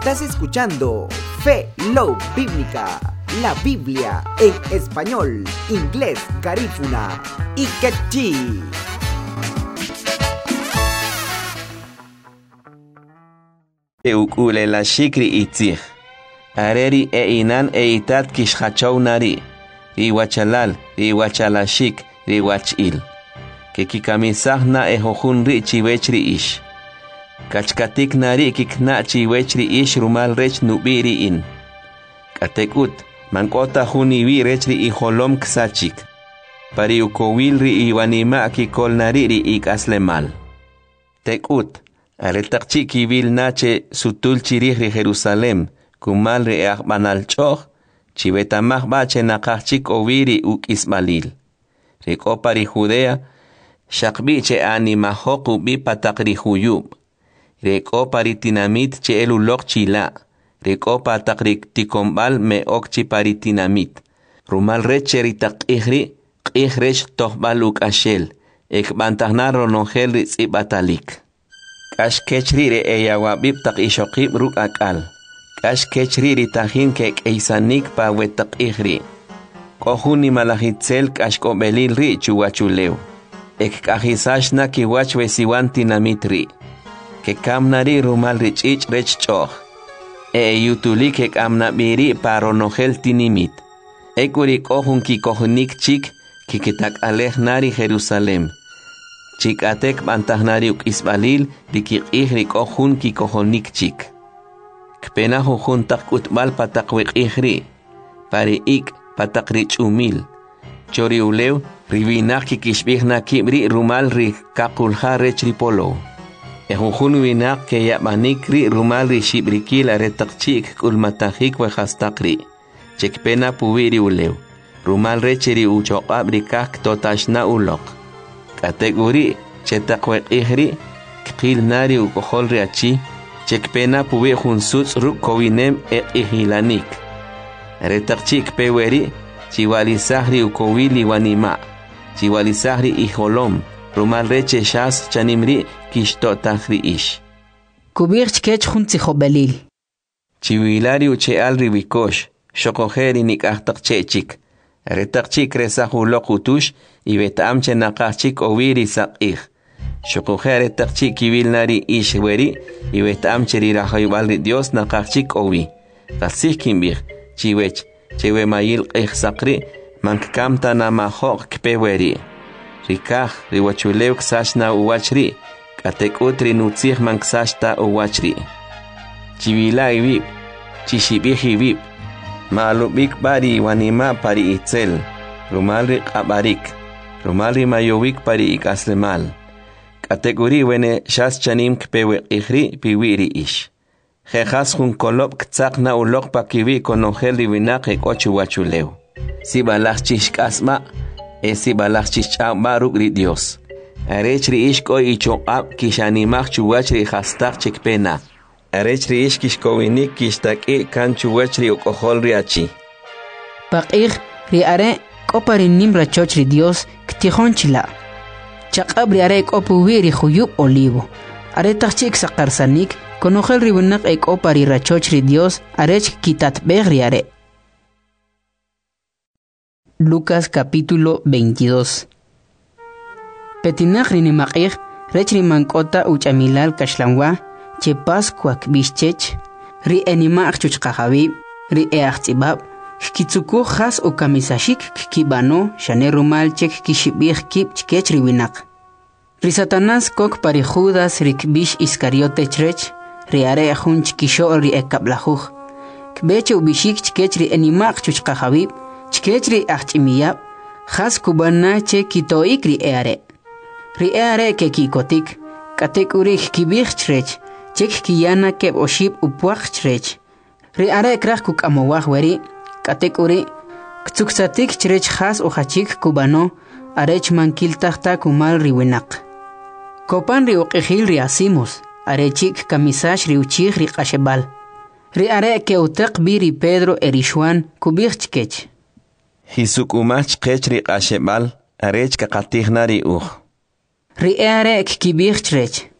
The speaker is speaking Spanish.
Estás escuchando Fe Love Bíblica, la Biblia en español, inglés, garífuna y quechí. Ukule la shikri itzig. Areri e inan e itat kishachau nari. Riwachalal, riwachalashik, riwachil. Que kikamisahna e hojun ri chiwechri ish. Kachkatik nari kikna chiwechri ish rumal rech nubiri in. Katekut, mankota huniwi rechri iholom ksachik. Pari ukowil ri iwanima kikol nari ri ikaslemal. Tekut. Aretakchi kibil nache sutul chirih Jerusalem, kumal re banal choch, chibetamach bache nakachik oviri uk Ismalil. Rekopari Judea, shakbiche animahoku bi patakri huyub. Rekopari tinamit che elulok chila. Rekopa takrik tikombal me okchi pari tinamit. Rumal recheri tak ihrech tohbal uk ashel. Ek bantahnaro nongel ritzi batalik. Kash kechriri eyawabib tak ishokib ruk akal. Kash kechriri tahin kek eisanik pa wetak ihri. Kohuni malahitzel kash kobelil ri chuwachuleu. Ek kahisash na kiwach wesiwan tinamitri. Ke kamnari rumal richich rech choch. Yutuli kek amnabiri paronogel tinimit. Ekuri kohun ki kohunik chik kikitak alej nari Jerusalem. Chikatek bantahnari uk Ismalil dikik ihri kohun ki kohonik chik. Kpena hujun tak utbal patakwik ihri. Pari ik patakrich umil. Chori ulew rivinak ki kishbihna kibri rumal ri kakulha rechri polo. Hujun winak ke yabanik ri rumal ri shibrikil aretak chik kulmatahik wehastakri. Chekpena puwiri ulew. Rumal recheri uchokabri kak totashna ulok. Kategori chetakwek ihri kil nari ukohol riachi chekpena puwe hunsuts ruk kowinem ihilanik retakchik peweri chiwalisahri ukowili wanima chiwalisahri iholom rumal reche shas chanimri kishtotahri ish kubirch kech huntzi hobelil chiwilari uche alri wikosh shokojeri nikahtak chechik retakchik resahulok utush y betamche nakachik oviri sakih. Shokujere takchik kibil nari ishweri y betamche rirahaybal Dios nakachik ovi. Kasih kimbir chiwech chewe mayil sakri mankamta namahok kpeweri. Rikah riwachulew ksashna uwachri katek utri nutzih manksashta uwachri. Chivila ibib chishibih ibib malubik bari wanima pari itzel rumalri qabarik Rumali mayowik pari ikaslemal. Kategori wene shas chanim kpewe ihri piwiri ish. Jejas hun kolop ktsak na ulok pakiwi konogel divinak ekochu wachuleu. Si balach chishkasma, si balach chishkama rukri Dios. Arechri ish ko ichokab kishanimach chuwachri hastak chikpena. Arechri ish kishkowinik kishtaki kan chuwachri okohol riachi. Pakir riare kopari nimra chochri Dios ktihonchila. Chakabri are kopuwiri huyub olivo. Are tachik sakarsanik konogel ribunak kopari rachochri Dios arech kitat begri are. Lucas capítulo 22. Petinach rinimakir rechri mankota uchamilal kashlamwa che Pascua kbischech ri enimak chuchkahabib ri eachtibab Kitsuku has o kamisashik kibano shane rumal chek kishibih kip chkechri winak. Risatanas kok pari Judas rikbish Iscariote chrech riare hun chkisho ri ekablahuj. Kbeche ubishik chkechri enimak chuchkahabib chkechri achimiyab has kubana che kitoikri eare. Ri eare ke kikotik katek urik kibih chrech chek kiyana keb oshib upuach chrech. Ri are krach kuk amowah weri Katekuri, ktsuksatik chrech has o hachik kubano, arech mankil tahta kumal riwinak. Kopan riuqihil riasimos, arechik kamisash riuchih riqashebal. Ri are keutak biri Pedro erishuan kubirchkech. Hisukumach kech riqashebal, arech kakatihnari uj. Ri are kibirchrech.